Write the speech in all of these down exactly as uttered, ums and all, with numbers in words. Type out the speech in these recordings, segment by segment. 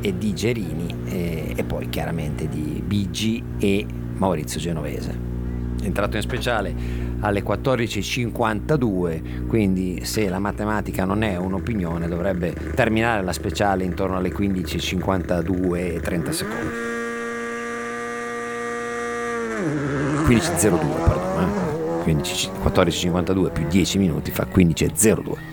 e di Gerini e, e poi chiaramente di Bigi e Maurizio Genovese. È entrato in speciale alle quattordici e cinquantadue, quindi se la matematica non è un'opinione dovrebbe terminare la speciale intorno alle quindici e cinquantadue e trenta secondi. quindici e zero due, perdono, eh? quattordici e cinquantadue più dieci minuti fa quindici e zero due.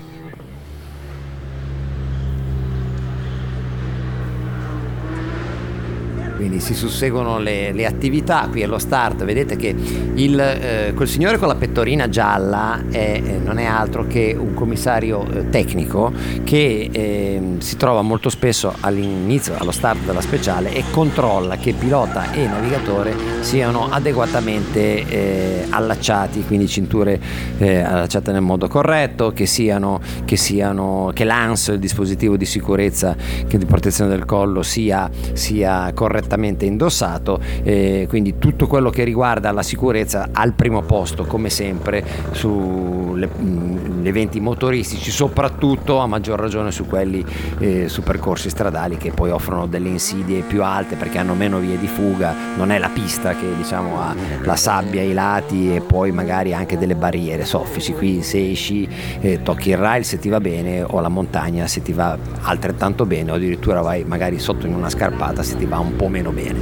Quindi si susseguono le, le attività qui allo start. Vedete che il, eh, quel signore con la pettorina gialla è, eh, non è altro che un commissario eh, tecnico che eh, si trova molto spesso all'inizio, allo start della speciale, e controlla che pilota e navigatore siano adeguatamente eh, allacciati, quindi cinture eh, allacciate nel modo corretto, che siano, che siano che l'A N S, il dispositivo di sicurezza che di protezione del collo, sia, sia correttamente indossato, eh, quindi tutto quello che riguarda la sicurezza al primo posto, come sempre sugli eventi motoristici, soprattutto a maggior ragione su quelli eh, su percorsi stradali che poi offrono delle insidie più alte perché hanno meno vie di fuga. Non è la pista che diciamo ha la sabbia ai lati e poi magari anche delle barriere soffici. Qui se esci eh, tocchi il rail se ti va bene, o la montagna se ti va altrettanto bene, o addirittura vai magari sotto in una scarpata se ti va un po' meno bene.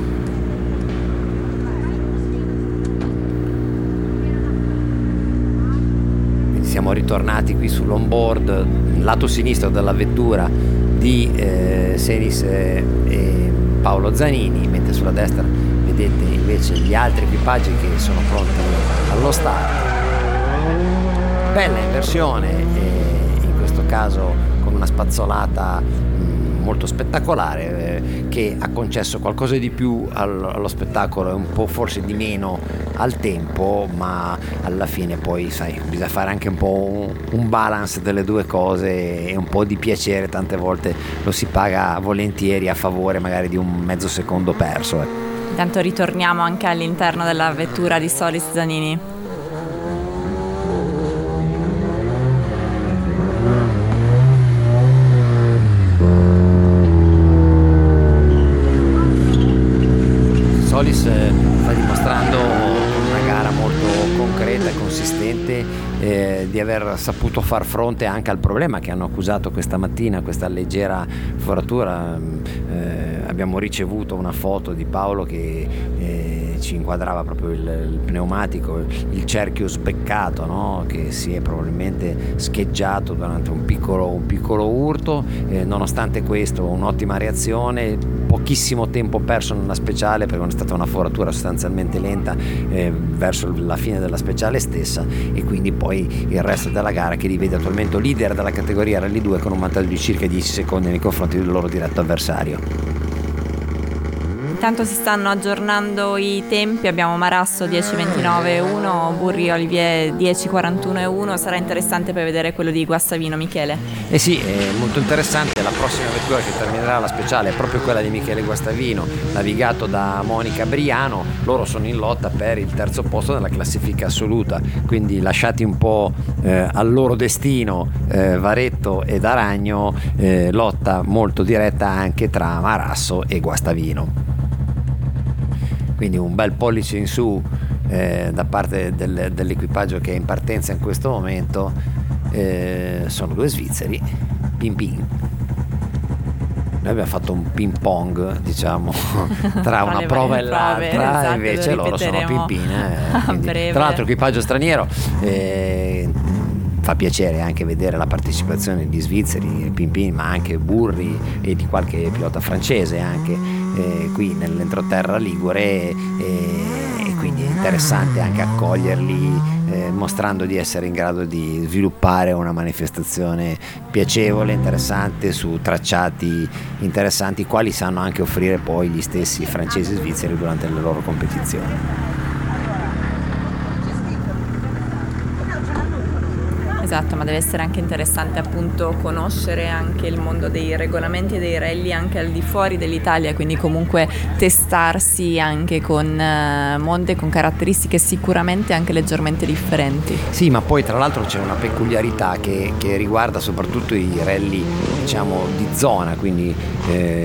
Quindi siamo ritornati qui sull'onboard, lato sinistro della vettura di eh, Senis eh, e Paolo Zanini, mentre sulla destra vedete invece gli altri equipaggi che sono pronti allo start. Bella inversione, eh, in questo caso con una spazzolata molto spettacolare eh, che ha concesso qualcosa di più allo, allo spettacolo e un po' forse di meno al tempo, ma alla fine poi sai, bisogna fare anche un po' un, un balance delle due cose, e un po' di piacere tante volte lo si paga volentieri a favore magari di un mezzo secondo perso. Eh. Intanto ritorniamo anche all'interno della vettura di Solis Zanini. Solis sta dimostrando una gara molto concreta e consistente eh, di aver saputo far fronte anche al problema che hanno accusato questa mattina, questa leggera foratura. Eh, abbiamo ricevuto una foto di Paolo che eh, ci inquadrava proprio il, il pneumatico, il cerchio sbeccato, no? Che si è probabilmente scheggiato durante un piccolo, un piccolo urto. Eh, nonostante questo un'ottima reazione, pochissimo tempo perso nella speciale perché è stata una foratura sostanzialmente lenta eh, verso la fine della speciale stessa, e quindi poi il resto della gara che li vede attualmente leader della categoria Rally due con un vantaggio di circa dieci secondi nei confronti del loro diretto avversario. Intanto si stanno aggiornando i tempi, abbiamo Marasso dieci ventinove e uno, Burri Olivier dieci quarantuno e uno. Sarà interessante per vedere quello di Guastavino. Michele? Eh sì, è molto interessante. La prossima vettura che terminerà la speciale è proprio quella di Michele Guastavino, navigato da Monica Briano. Loro sono in lotta per il terzo posto nella classifica assoluta, quindi lasciati un po' eh, al loro destino eh, Varetto ed Aragno, eh, lotta molto diretta anche tra Marasso e Guastavino. Quindi un bel pollice in su eh, da parte del, dell'equipaggio che è in partenza in questo momento. Eh, sono due svizzeri, ping ping. Noi abbiamo fatto un ping pong, diciamo, tra una prova e l'altra, esatto, invece loro sono ping ping. Eh, quindi, tra l'altro equipaggio straniero. Eh, fa piacere anche vedere la partecipazione di svizzeri, ping ping, ma anche Burri e di qualche pilota francese anche. Eh, qui nell'entroterra ligure e, e quindi è interessante anche accoglierli eh, mostrando di essere in grado di sviluppare una manifestazione piacevole, interessante su tracciati interessanti, quali sanno anche offrire poi gli stessi francesi e svizzeri durante le loro competizioni. Esatto, ma deve essere anche interessante appunto conoscere anche il mondo dei regolamenti e dei rally anche al di fuori dell'Italia, quindi comunque testarsi anche con uh, mondi con caratteristiche sicuramente anche leggermente differenti. Sì, ma poi tra l'altro c'è una peculiarità che, che riguarda soprattutto i rally, diciamo, di zona, quindi eh,